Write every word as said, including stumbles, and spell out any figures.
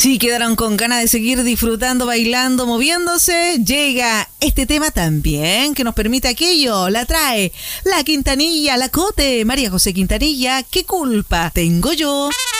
Si quedaron con ganas de seguir disfrutando, bailando, moviéndose, llega este tema también que nos permite aquello. La trae la Quintanilla, la Cote, María José Quintanilla. ¿Qué culpa tengo yo?